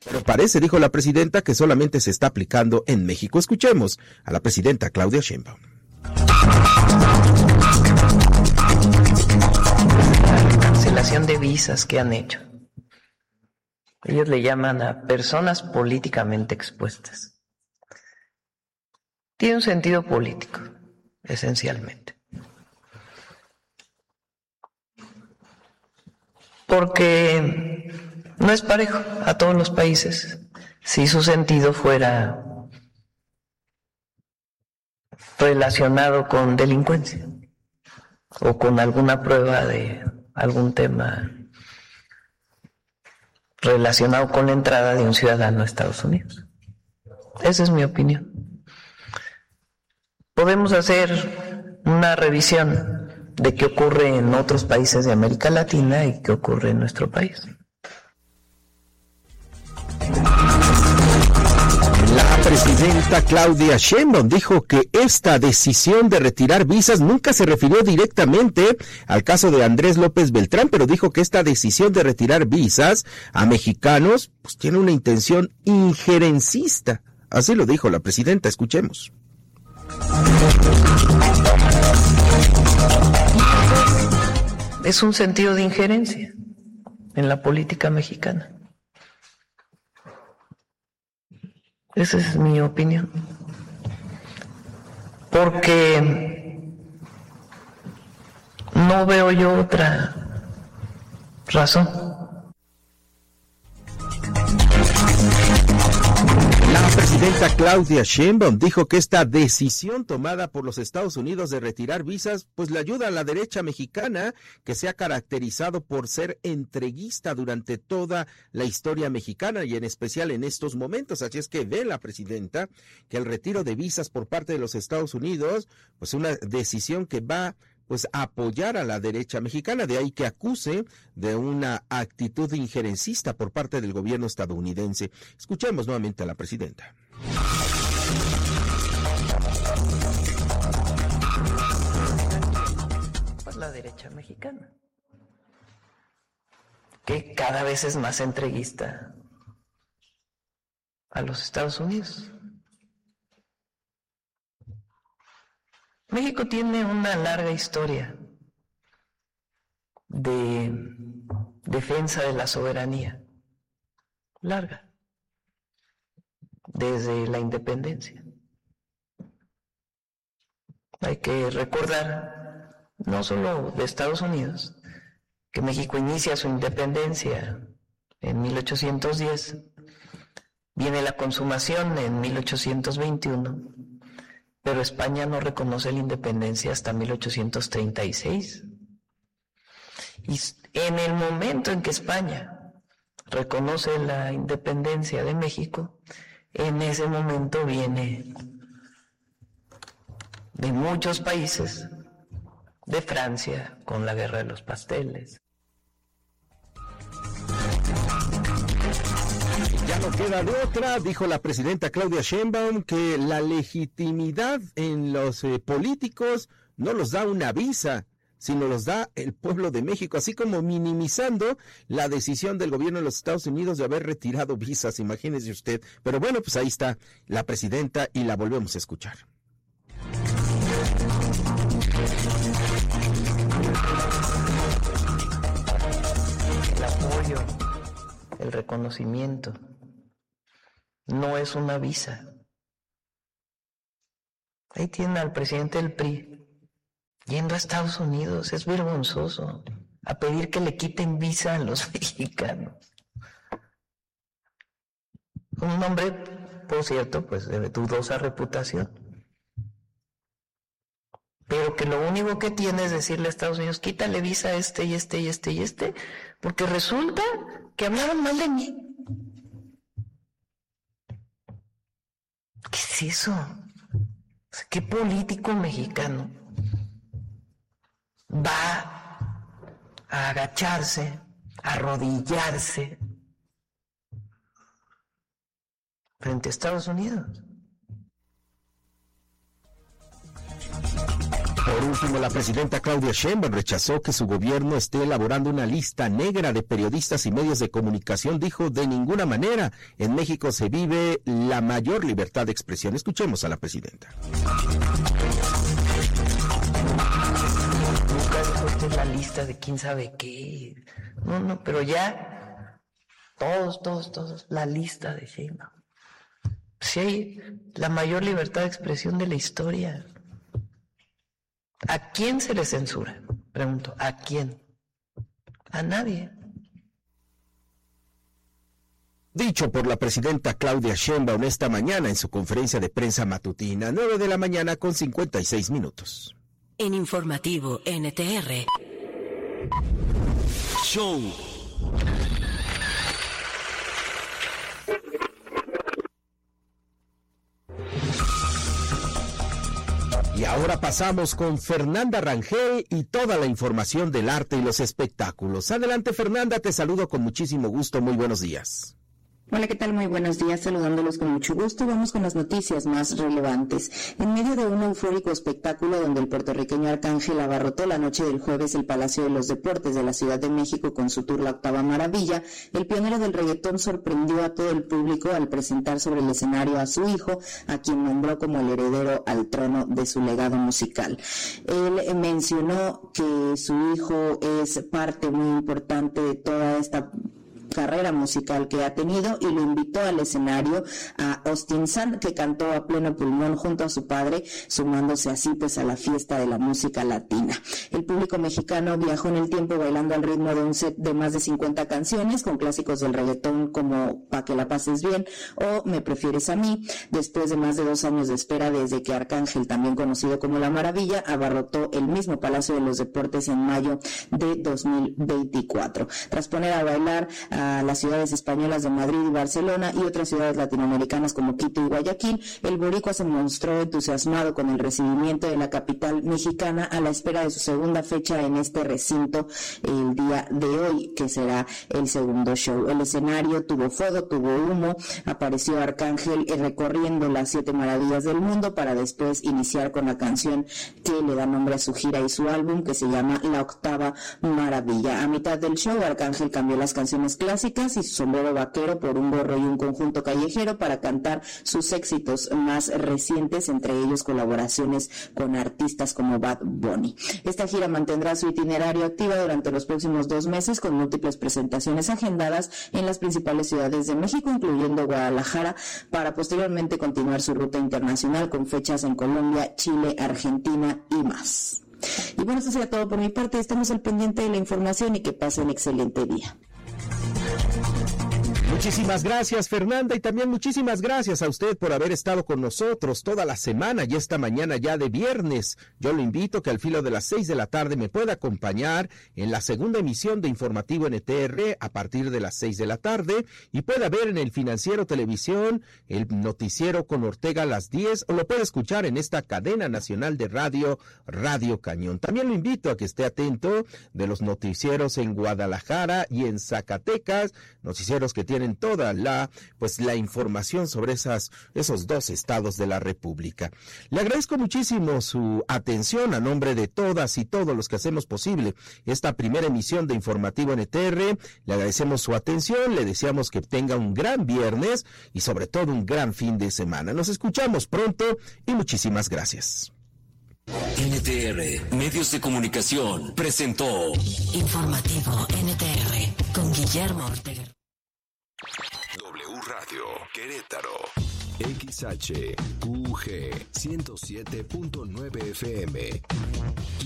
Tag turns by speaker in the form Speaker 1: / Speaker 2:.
Speaker 1: Pero parece, dijo la presidenta, que solamente se está aplicando en México. Escuchemos a la presidenta Claudia Sheinbaum.
Speaker 2: La cancelación de visas que han hecho. Ellos le llaman a personas políticamente expuestas. Tiene un sentido político, esencialmente. Porque no es parejo a todos los países. Si su sentido fuera relacionado con delincuencia o con alguna prueba de algún tema relacionado con la entrada de un ciudadano a Estados Unidos. Esa es mi opinión. Podemos hacer una revisión de qué ocurre en otros países de América Latina y qué ocurre en nuestro país.
Speaker 1: La presidenta Claudia Sheinbaum dijo que esta decisión de retirar visas nunca se refirió directamente al caso de Andrés López Beltrán, pero dijo que esta decisión de retirar visas a mexicanos pues tiene una intención injerencista. Así lo dijo la presidenta. Escuchemos.
Speaker 2: Es un sentido de injerencia en la política mexicana. Esa es mi opinión. Porque no veo yo otra razón.
Speaker 1: La presidenta Claudia Sheinbaum dijo que esta decisión tomada por los Estados Unidos de retirar visas, pues le ayuda a la derecha mexicana, que se ha caracterizado por ser entreguista durante toda la historia mexicana y en especial en estos momentos. Así es que ve la presidenta que el retiro de visas por parte de los Estados Unidos, pues una decisión que va pues a apoyar a la derecha mexicana, de ahí que acuse de una actitud injerencista por parte del gobierno estadounidense. Escuchemos nuevamente a la presidenta.
Speaker 2: Pues la derecha mexicana, que cada vez es más entreguista a los Estados Unidos. México tiene una larga historia de defensa de la soberanía, larga, desde la independencia. Hay que recordar, no solo de Estados Unidos, que México inicia su independencia en 1810, viene la consumación en 1821, pero España no reconoce la independencia hasta 1836. Y en el momento en que España reconoce la independencia de México, en ese momento viene de muchos países, de Francia, con la Guerra de los Pasteles.
Speaker 1: Ya no queda de otra, dijo la presidenta Claudia Sheinbaum, que la legitimidad en los políticos no los da una visa, sino los da el pueblo de México, así como minimizando la decisión del gobierno de los Estados Unidos de haber retirado visas, imagínese usted. Pero bueno, pues ahí está la presidenta y la volvemos a escuchar.
Speaker 2: El apoyo, el reconocimiento, no es una visa. Ahí tiene al presidente del PRI yendo a Estados Unidos, es vergonzoso, a pedir que le quiten visa a los mexicanos. Un hombre, por cierto, pues de dudosa reputación, pero que lo único que tiene es decirle a Estados Unidos, quítale visa a este y este y este y este, porque resulta que hablaban mal de mí. ¿Qué es eso? ¿Qué político mexicano va a agacharse, a arrodillarse frente a Estados Unidos?
Speaker 1: Por último, la presidenta Claudia Sheinbaum rechazó que su gobierno esté elaborando una lista negra de periodistas y medios de comunicación. Dijo, de ninguna manera, en México se vive la mayor libertad de expresión. Escuchemos a la presidenta.
Speaker 2: Nunca dijo usted la lista de quién sabe qué. No, pero ya, todos, la lista de Sheinbaum. Sí hay la mayor libertad de expresión de la historia. ¿A quién se le censura? Pregunto, ¿a quién? A nadie.
Speaker 1: Dicho por la presidenta Claudia Sheinbaum esta mañana en su conferencia de prensa matutina, 9 de la mañana con 56 minutos.
Speaker 3: En Informativo NTR.
Speaker 4: Show.
Speaker 1: Y ahora pasamos con Fernanda Rangel y toda la información del arte y los espectáculos. Adelante, Fernanda, te saludo con muchísimo gusto. Muy buenos días.
Speaker 5: Hola, ¿qué tal? Muy buenos días, saludándolos con mucho gusto. Vamos con las noticias más relevantes. En medio de un eufórico espectáculo donde el puertorriqueño Arcángel abarrotó la noche del jueves el Palacio de los Deportes de la Ciudad de México con su tour La Octava Maravilla, el pionero del reggaetón sorprendió a todo el público al presentar sobre el escenario a su hijo, a quien nombró como el heredero al trono de su legado musical. Él mencionó que su hijo es parte muy importante de toda esta carrera musical que ha tenido y lo invitó al escenario a Austin Sand, que cantó a pleno pulmón junto a su padre, sumándose así pues a la fiesta de la música latina. El público mexicano viajó en el tiempo bailando al ritmo de un set de más de 50 canciones con clásicos del reggaetón como Pa' que la pases bien o Me prefieres a mí, después de más de 2 años de espera desde que Arcángel, también conocido como La Maravilla, abarrotó el mismo Palacio de los Deportes en mayo de 2024. Tras poner a bailar a las ciudades españolas de Madrid y Barcelona y otras ciudades latinoamericanas como Quito y Guayaquil, el boricua se mostró entusiasmado con el recibimiento de la capital mexicana a la espera de su segunda fecha en este recinto el día de hoy, que será el segundo show. El escenario tuvo fuego, tuvo humo, apareció Arcángel recorriendo las 7 maravillas del mundo para después iniciar con la canción que le da nombre a su gira y su álbum, que se llama La Octava Maravilla. A mitad del show, Arcángel cambió las canciones clásicas y su sombrero vaquero por un gorro y un conjunto callejero para cantar sus éxitos más recientes, entre ellos colaboraciones con artistas como Bad Bunny. Esta gira mantendrá su itinerario activo durante los próximos 2 meses con múltiples presentaciones agendadas en las principales ciudades de México, incluyendo Guadalajara, para posteriormente continuar su ruta internacional con fechas en Colombia, Chile, Argentina y más. Y bueno, esto sería todo por mi parte. Estamos al pendiente de la información y que pasen un excelente día.
Speaker 1: Muchísimas gracias, Fernanda, y también muchísimas gracias a usted por haber estado con nosotros toda la semana y esta mañana ya de viernes. Yo lo invito que al filo de las 6 de la tarde me pueda acompañar en la segunda emisión de Informativo NTR a partir de las 6 de la tarde y pueda ver en el Financiero Televisión el noticiero con Ortega a las 10 o lo puede escuchar en esta cadena nacional de radio, Radio Cañón. También lo invito a que esté atento de los noticieros en Guadalajara y en Zacatecas, noticieros que tienen toda la información sobre esos 2 estados de la República. Le agradezco muchísimo su atención a nombre de todas y todos los que hacemos posible esta primera emisión de Informativo NTR. Le agradecemos su atención, le deseamos que tenga un gran viernes y sobre todo un gran fin de semana. Nos escuchamos pronto y muchísimas gracias.
Speaker 4: NTR Medios de Comunicación presentó
Speaker 3: Informativo NTR con Guillermo Ortega.
Speaker 6: W Radio Querétaro XHQG 107.9 FM